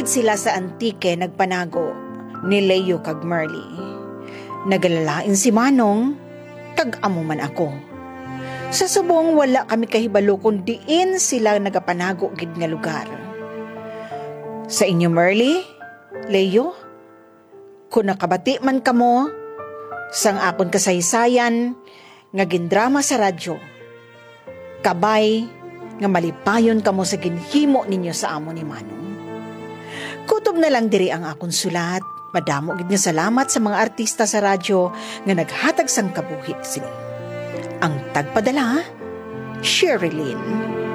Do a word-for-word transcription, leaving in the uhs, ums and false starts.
gid sila sa Antique nagpanago ni Leo kag Merly. Nagalalain si Manong kag amo man ako. Sa subong wala kami kahibalo kung diin sila nagapanago gid nga lugar. Sa inyo Merly, Leo, kung nakabati man kamo sang akon kasaysayan nga gindrama sa radyo, kabay nga malipayon kamo sa ginhimo ninyo sa amo ni Manong. Kutob na lang diri ang akong sulat. Madamo gid nga salamat sa mga artista sa radyo nga naghatag sang kabuhi sini. Ang tagpadala, Sherilyn.